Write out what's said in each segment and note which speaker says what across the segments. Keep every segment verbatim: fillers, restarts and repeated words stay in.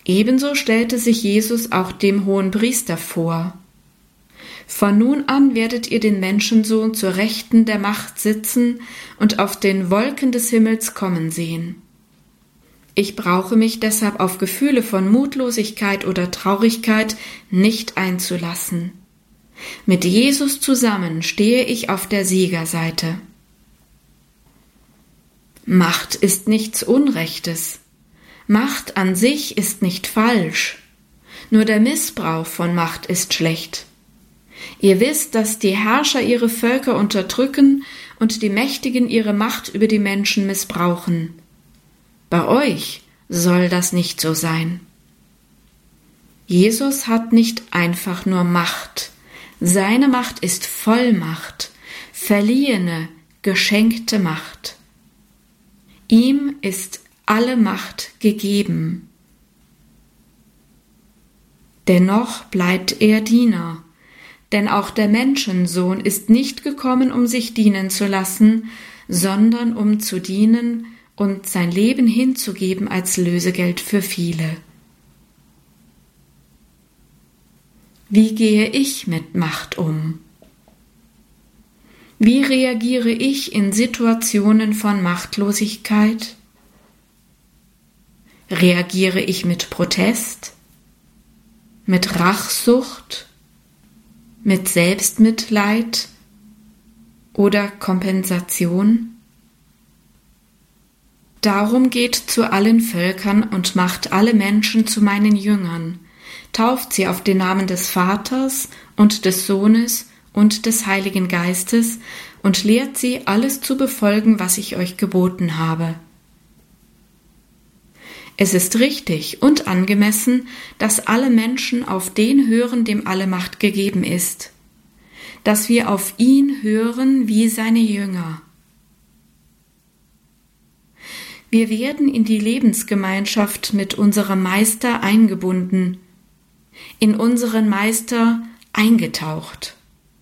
Speaker 1: Ebenso stellte sich Jesus auch dem Hohenpriester vor. Von nun an werdet ihr den Menschensohn zur Rechten der Macht sitzen und auf den Wolken des Himmels kommen sehen. Ich brauche mich deshalb auf Gefühle von Mutlosigkeit oder Traurigkeit nicht einzulassen. Mit Jesus zusammen stehe ich auf der Siegerseite. Macht ist nichts Unrechtes. Macht an sich ist nicht falsch. Nur der Missbrauch von Macht ist schlecht. Ihr wisst, dass die Herrscher ihre Völker unterdrücken und die Mächtigen ihre Macht über die Menschen missbrauchen. Bei euch soll das nicht so sein. Jesus hat nicht einfach nur Macht. Seine Macht ist Vollmacht, verliehene, geschenkte Macht. Ihm ist alle Macht gegeben. Dennoch bleibt er Diener, denn auch der Menschensohn ist nicht gekommen, um sich dienen zu lassen, sondern um zu dienen und sein Leben hinzugeben als Lösegeld für viele. Wie gehe ich mit Macht um? Wie reagiere ich in Situationen von Machtlosigkeit? Reagiere ich mit Protest, mit Rachsucht, mit Selbstmitleid oder Kompensation? Darum geht zu allen Völkern und macht alle Menschen zu meinen Jüngern, tauft sie auf den Namen des Vaters und des Sohnes und des Heiligen Geistes und lehrt sie, alles zu befolgen, was ich euch geboten habe. Es ist richtig und angemessen, dass alle Menschen auf den hören, dem alle Macht gegeben ist, dass wir auf ihn hören wie seine Jünger. Wir werden in die Lebensgemeinschaft mit unserem Meister eingebunden, in unseren Meister eingetaucht.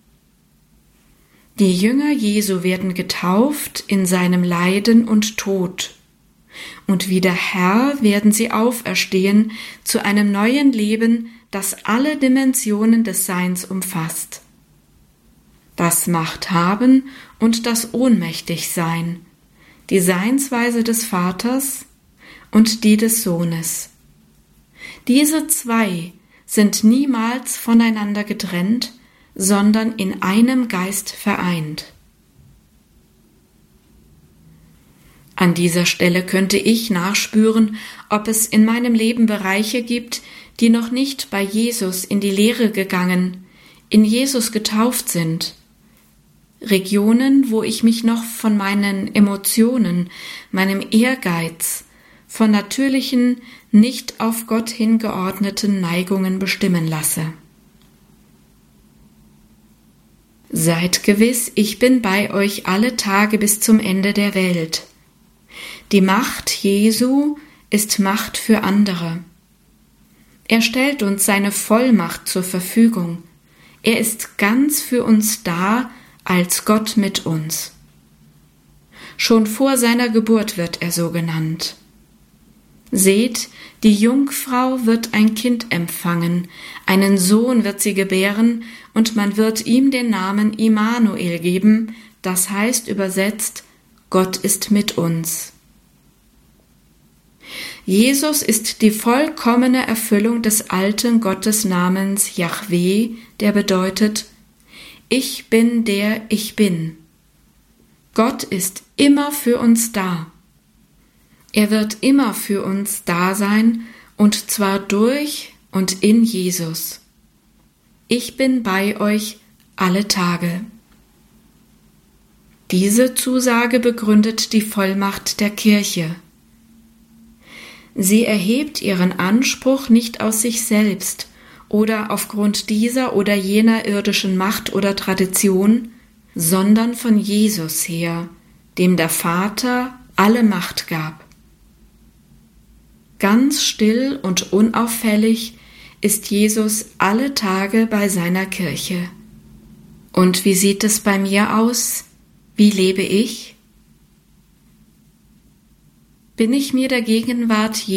Speaker 1: Die Jünger Jesu werden getauft in seinem Leiden und Tod, und wie der Herr werden sie auferstehen zu einem neuen Leben, das alle Dimensionen des Seins umfasst. Das Macht haben und das Ohnmächtigsein, die Seinsweise des Vaters und die des Sohnes. Diese zwei sind niemals voneinander getrennt, sondern in einem Geist vereint. An dieser Stelle könnte ich nachspüren, ob es in meinem Leben Bereiche gibt, die noch nicht bei Jesus in die Lehre gegangen, in Jesus getauft sind. Regionen, wo ich mich noch von meinen Emotionen, meinem Ehrgeiz, von natürlichen, nicht auf Gott hingeordneten Neigungen bestimmen lasse. Seid gewiss, ich bin bei euch alle Tage bis zum Ende der Welt. Die Macht Jesu ist Macht für andere. Er stellt uns seine Vollmacht zur Verfügung. Er ist ganz für uns da, als Gott mit uns. Schon vor seiner Geburt wird er so genannt. Seht, die Jungfrau wird ein Kind empfangen, einen Sohn wird sie gebären, und man wird ihm den Namen Immanuel geben, das heißt übersetzt, Gott ist mit uns. Jesus ist die vollkommene Erfüllung des alten Gottesnamens Jahweh, der bedeutet, ich bin der ich bin. Gott ist immer für uns da. Er wird immer für uns da sein, und zwar durch und in Jesus. Ich bin bei euch alle Tage. Diese Zusage begründet die Vollmacht der Kirche. Sie erhebt ihren Anspruch nicht aus sich selbst oder aufgrund dieser oder jener irdischen Macht oder Tradition, sondern von Jesus her, dem der Vater alle Macht gab. Ganz still und unauffällig ist Jesus alle Tage bei seiner Kirche. Und wie sieht es bei mir aus? Wie lebe ich? Bin ich mir der Gegenwart